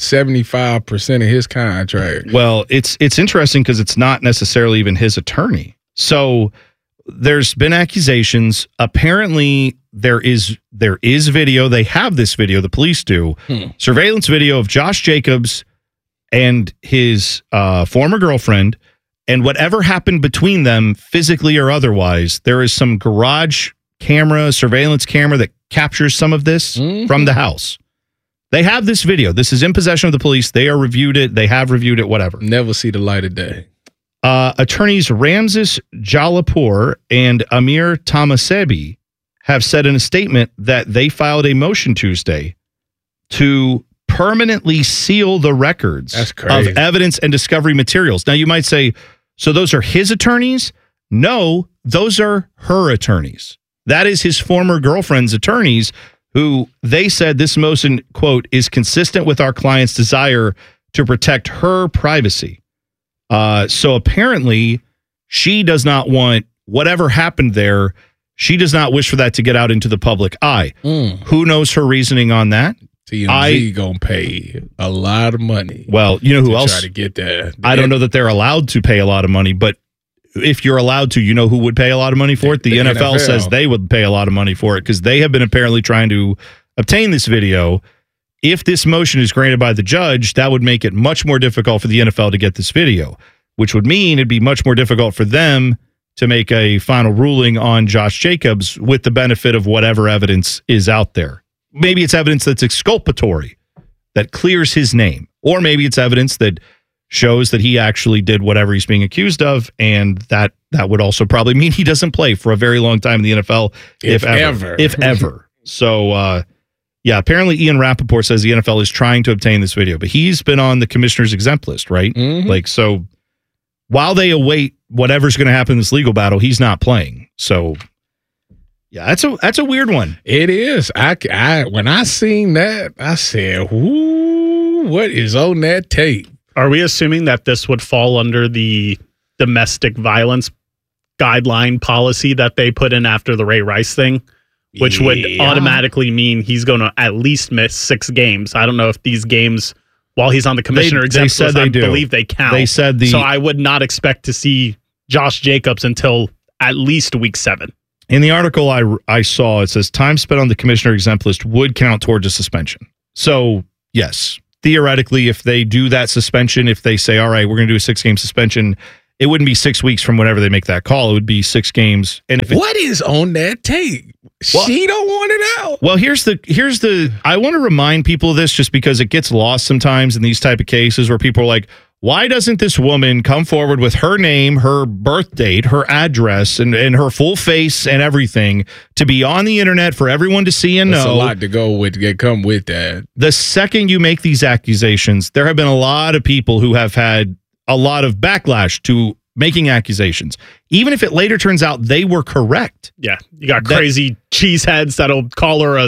75% of his contract. Well, it's interesting because it's not necessarily even his attorney. So there's been accusations. Apparently, there is video. They have this video. The police do. Surveillance video of Josh Jacobs and his former girlfriend, and whatever happened between them, physically or otherwise. There is some garage camera, surveillance camera that captures some of this from the house. They have this video. This is in possession of the police. They have reviewed it, whatever. Never see the light of day. Attorneys Ramses Jalapur and Amir Tamasebi have said in a statement that they filed a motion Tuesday to permanently seal the records of evidence and discovery materials. Now, you might say, so those are his attorneys? No, those are her attorneys. That is his former girlfriend's attorneys, who they said this motion, quote, is consistent with our client's desire to protect her privacy. So apparently she does not want whatever happened there. She does not wish for that to get out into the public eye. Who knows her reasoning on that? TMZ gonna pay a lot of money. Well, you know who else? Try to get that. I don't know that they're allowed to pay a lot of money, but if you're allowed to, you know who would pay a lot of money for it? The NFL says they would pay a lot of money for it because they have been apparently trying to obtain this video. If this motion is granted by the judge, that would make it much more difficult for the NFL to get this video. which would mean it'd be much more difficult for them to make a final ruling on Josh Jacobs with the benefit of whatever evidence is out there. Maybe it's evidence that's exculpatory, that clears his name, or maybe it's evidence that shows that he actually did whatever he's being accused of, and that would also probably mean he doesn't play for a very long time in the NFL, if ever. So, yeah, apparently Ian Rappaport says the NFL is trying to obtain this video, but he's been on the commissioner's exempt list, right? Mm-hmm. Like, so while they await whatever's going to happen in this legal battle, he's not playing. So, yeah, that's a weird one. It is. I when I seen that, I said, "Ooh, what is on that tape?" Are we assuming that this would fall under the domestic violence guideline policy that they put in after the Ray Rice thing, which would automatically mean he's going to at least miss 6 games? I don't know if these games, while he's on the commissioner exempt list, I believe they count. They said so I would not expect to see Josh Jacobs until at least week 7. In the article I saw, it says time spent on the commissioner exempt list would count towards a suspension. So, yes, theoretically, if they do that suspension, if they say, all right, we're going to do a 6-game suspension, it wouldn't be 6 weeks from whenever they make that call. It would be 6 games. And if what is on that tape? Well, she don't want it out. Well, here's the I want to remind people of this just because it gets lost sometimes in these type of cases where people are like, why doesn't this woman come forward with her name, her birth date, her address, and her full face and everything to be on the internet for everyone to see and know? That's a lot to go with, come with that. The second you make these accusations, there have been a lot of people who have had a lot of backlash to making accusations, even if it later turns out they were correct. Yeah, you got crazy cheeseheads that'll call her a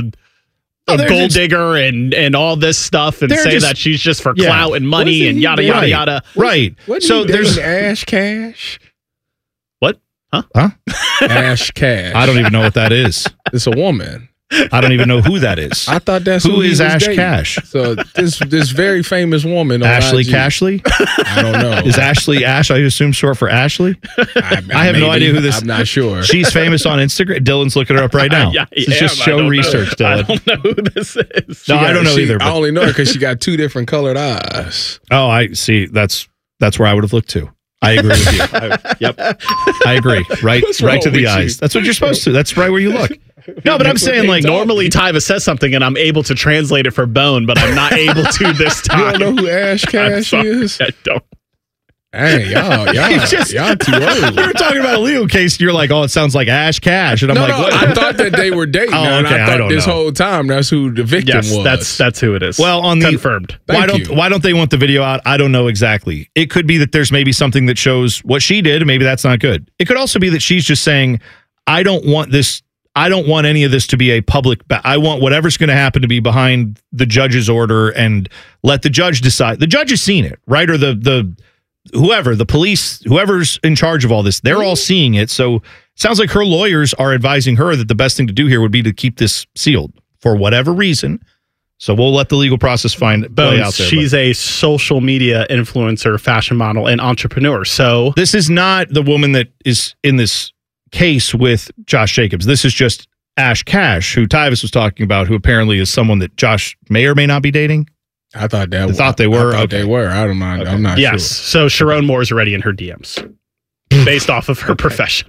gold digger and all this stuff and say that she's just for clout and money and yada, yada, yada. Right. So there's Ash Cash. What? Huh? Ash Cash. I don't even know what that is. It's a woman. I don't even know who that is. I thought that's who is Ash Cash. So this very famous woman, Ashley IG. Cashley. I don't know. Is Ashley Ash? I assume short for Ashley. I have no idea who this. I'm not sure. She's famous on Instagram. Dylan's looking her up right now. It's just show research, Dylan. I don't know who this is. No, I don't know either. I only know her because she got 2 different colored eyes. Oh, I see. That's where I would have looked to. I agree with you. I agree. Right to the eyes. That's what you're supposed to. That's right where you look. No, but I'm saying, like, normally Tyva says something and I'm able to translate it for Bone, but I'm not able to this time. You don't know who Ash Cash is? I don't. Hey, y'all too old. We were talking about a legal case, and you're like, oh, it sounds like Ash Cash. And I'm like, what? I thought that they were dating. Oh, and okay, I thought this know. whole time that's who the victim was. That's who it is. Well, confirmed. Why don't they want the video out? I don't know exactly. It could be that there's maybe something that shows what she did, and maybe that's not good. It could also be that she's just saying, I don't want any of this to be a public. I want whatever's going to happen to be behind the judge's order and let the judge decide. The judge has seen it, right? Or the police, whoever's in charge of all this, they're all seeing it. So it sounds like her lawyers are advising her that the best thing to do here would be to keep this sealed for whatever reason. So we'll let the legal process play out there. She's a social media influencer, fashion model, and entrepreneur. So this is not the woman that is in this case with Josh Jacobs. This is just Ash Cash, who Tyvis was talking about, who apparently is someone that Josh may or may not be dating. I thought they were. They were. I don't mind. Okay. I'm not sure. Yes. So Sharon Moore's already in her DMs based off of her profession.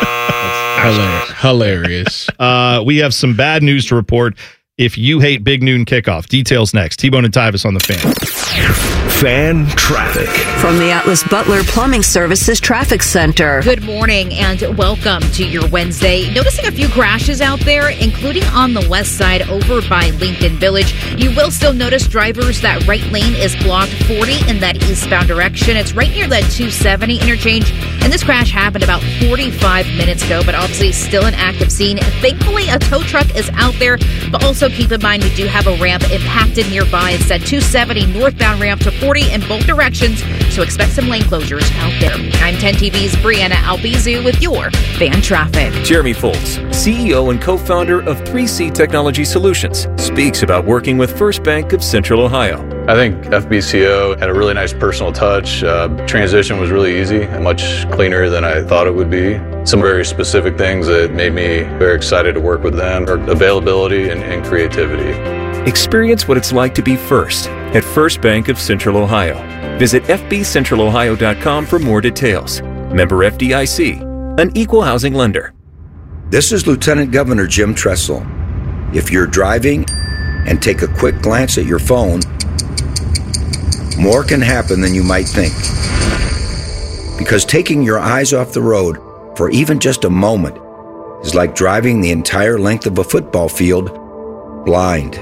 Okay. Hilarious. We have some bad news to report. If you hate Big Noon Kickoff, details next. T-Bone and Tyvis on the Fan. Fan traffic. From the Atlas Butler Plumbing Services Traffic Center. Good morning and welcome to your Wednesday. Noticing a few crashes out there, including on the west side over by Lincoln Village. You will still notice drivers that right lane is blocked 40 in that eastbound direction. It's right near that 270 interchange. And this crash happened about 45 minutes ago, but obviously still an active scene. Thankfully, a tow truck is out there, but also keep in mind we do have a ramp impacted nearby. It's that 270 northbound ramp to 40 in both directions, so expect some lane closures out there. I'm 10 TV's Brianna Albizu with your Fan Traffic. Jeremy Foltz, CEO and co-founder of 3C Technology Solutions, speaks about working with First Bank of Central Ohio. I think FBCO had a really nice personal touch. Transition was really easy and much cleaner than I thought it would be. Some very specific things that made me very excited to work with them are availability and creativity. Experience what it's like to be first at First Bank of Central Ohio. Visit fbcentralohio.com for more details. Member FDIC, an equal housing lender. This is Lieutenant Governor Jim Tressel. If you're driving and take a quick glance at your phone, more can happen than you might think. Because taking your eyes off the road for even just a moment is like driving the entire length of a football field blind.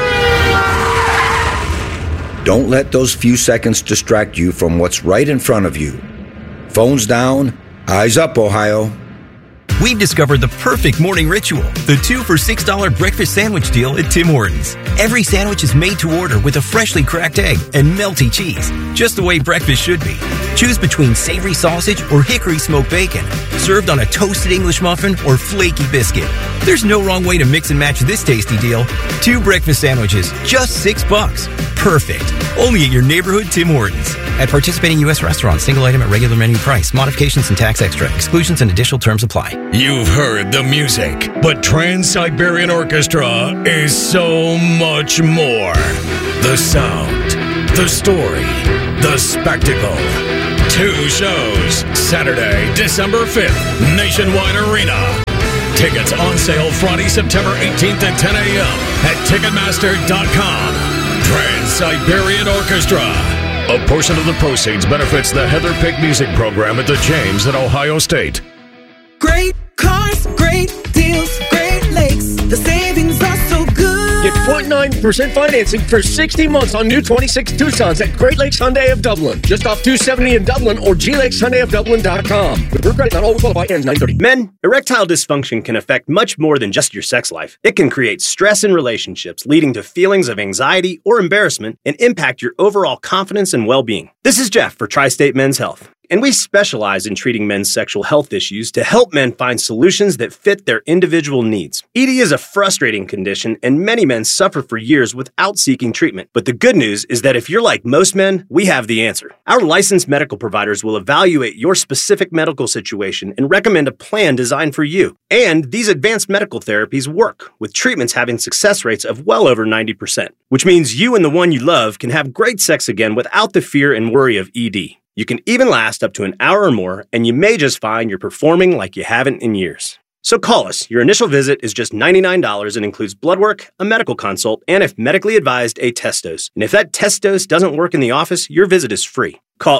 Don't let those few seconds distract you from what's right in front of you. Phones down, eyes up, Ohio. We've discovered the perfect morning ritual, the 2 for $6 breakfast sandwich deal at Tim Hortons. Every sandwich is made to order with a freshly cracked egg and melty cheese, just the way breakfast should be. Choose between savory sausage or hickory smoked bacon, served on a toasted English muffin or flaky biscuit. There's no wrong way to mix and match this tasty deal. 2 breakfast sandwiches, just $6. Perfect. Only at your neighborhood Tim Hortons. At participating U.S. restaurants, single item at regular menu price. Modifications and tax extra. Exclusions and additional terms apply. You've heard the music, but Trans-Siberian Orchestra is so much more. The sound, the story, the spectacle. 2 shows, Saturday, December 5th, Nationwide Arena. Tickets on sale Friday, September 18th at 10 a.m. at Ticketmaster.com. Trans-Siberian Orchestra. A portion of the proceeds benefits the Heather Pick Music Program at the James at Ohio State. Great cars, great deals, Great Lakes. The savings are so good. Get 0.9% financing for 60 months on new 26 Tucsons at Great Lakes Hyundai of Dublin. Just off 270 in Dublin or glakeshyundaiofdublin.com. Your credit not always qualify ends 9/30. Men, erectile dysfunction can affect much more than just your sex life. It can create stress in relationships, leading to feelings of anxiety or embarrassment, and impact your overall confidence and well-being. This is Jeff for Tri-State Men's Health, and we specialize in treating men's sexual health issues to help men find solutions that fit their individual needs. ED is a frustrating condition, and many men suffer for years without seeking treatment. But the good news is that if you're like most men, we have the answer. Our licensed medical providers will evaluate your specific medical situation and recommend a plan designed for you. And these advanced medical therapies work, with treatments having success rates of well over 90%, which means you and the one you love can have great sex again without the fear and worry of ED. You can even last up to an hour or more, and you may just find you're performing like you haven't in years. So call us. Your initial visit is just $99 and includes blood work, a medical consult, and if medically advised, a test dose. And if that test dose doesn't work in the office, your visit is free. Call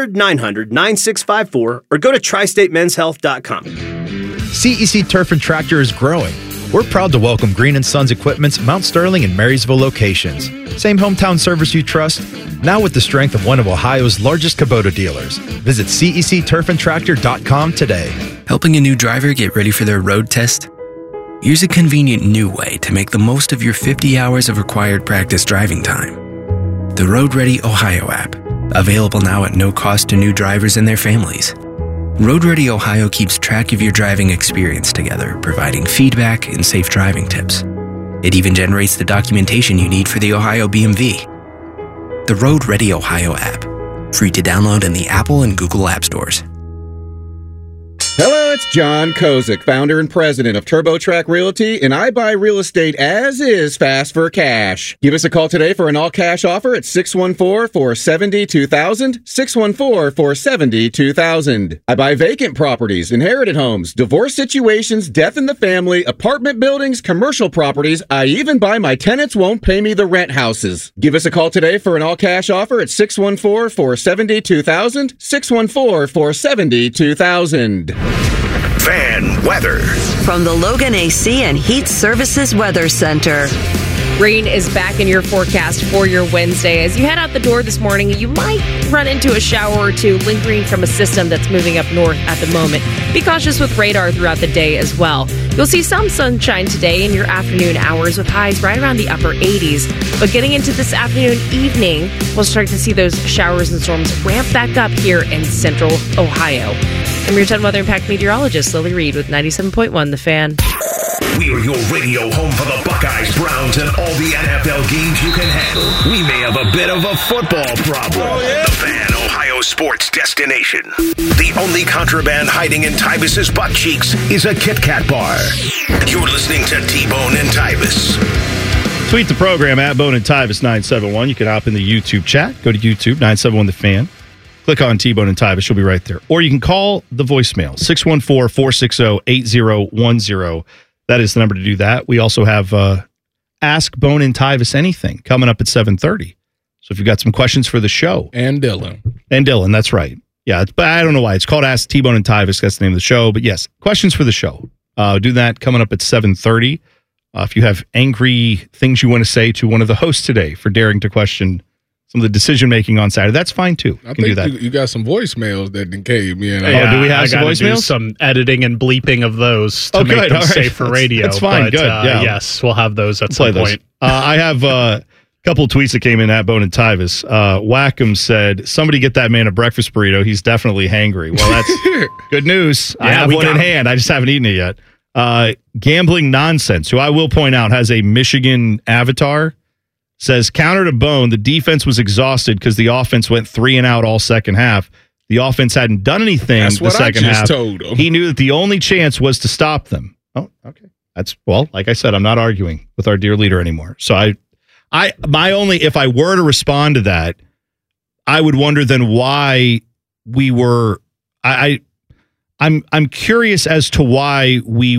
800-900-9654 or go to tristatemenshealth.com. CEC Turf and Tractor is growing. We're proud to welcome Green & Sons Equipment's Mount Sterling and Marysville locations. Same hometown service you trust, now with the strength of one of Ohio's largest Kubota dealers. Visit CECTurfandTractor.com today. Helping a new driver get ready for their road test? Here's a convenient new way to make the most of your 50 hours of required practice driving time. The Road Ready Ohio app, available now at no cost to new drivers and their families. Road Ready Ohio keeps track of your driving experience together, providing feedback and safe driving tips. It even generates the documentation you need for the Ohio BMV. The Road Ready Ohio app, free to download in the Apple and Google App Stores. Hello, it's John Kozik, founder and president of TurboTrack Realty, and I buy real estate as is fast for cash. Give us a call today for an all-cash offer at 614-470-2000, 614-470-2000. I buy vacant properties, inherited homes, divorce situations, death in the family, apartment buildings, commercial properties. I even buy my tenants won't pay me the rent houses. Give us a call today for an all-cash offer at 614-470-2000, 614-470-2000. Fan weather. From the Logan AC and Heat Services Weather Center. Rain is back in your forecast for your Wednesday. As you head out the door this morning, you might run into a shower or two lingering from a system that's moving up north at the moment. Be cautious with radar throughout the day as well. You'll see some sunshine today in your afternoon hours with highs right around the upper 80s. But getting into this afternoon, evening, we'll start to see those showers and storms ramp back up here in central Ohio. I'm your 10 Weather Impact meteorologist, Lily Reed, with 97.1 The Fan. We are your radio home for the Buckeyes, Browns, and all the NFL games you can handle. We may have a bit of a football problem. Oh, yeah. The Fan, Ohio sports destination. The only contraband hiding in Tybus's butt cheeks is a Kit Kat bar. You're listening to T-Bone and Tybus. Tweet the program at Bone and Tyvis 971. You can hop in the YouTube chat. Go to YouTube, 971 The Fan. Click on T-Bone and Tyvis. She'll be right there. Or you can call the voicemail, 614-460-8010. That is the number to do that. We also have Ask Bone and Tyvis Anything coming up at 7:30. So if you've got some questions for the show. And Dylan, that's right. Yeah, but I don't know why. It's called Ask T-Bone and Tyvis. That's the name of the show. But yes, questions for the show. Do that coming up at 7:30. If you have angry things you want to say to one of the hosts today for daring to question some of the decision-making on Saturday, that's fine, too. I think do that. You got some voicemails that came in. Yeah, do we have some voicemails? Do some editing and bleeping of those to make them safe for radio. That's fine, but, good. Yes, we'll have those at some point. I have a couple of tweets that came in at Bone and Tyvis. Wackham said, somebody get that man a breakfast burrito. He's definitely hangry. Well, that's good news. I have one in hand. I just haven't eaten it yet. Gambling Nonsense, who I will point out has a Michigan avatar, says, counter to Bone, the defense was exhausted because the offense went 3 and out all second half. The offense hadn't done anything the second half. Told him. He knew that the only chance was to stop them. Oh, okay. Like I said, I'm not arguing with our dear leader anymore. So if I were to respond to that, I would wonder then why we were, I'm curious as to why we